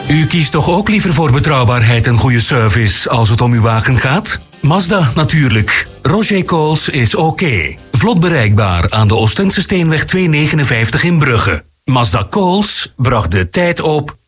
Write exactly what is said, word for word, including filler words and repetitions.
U kiest toch ook liever voor betrouwbaarheid en goede service als het om uw wagen gaat? Mazda natuurlijk. Roger Coles is oké. Vlot bereikbaar aan de Oostende Steenweg tweehonderdnegenenvijftig in Brugge. Mazda Coles bracht de tijd op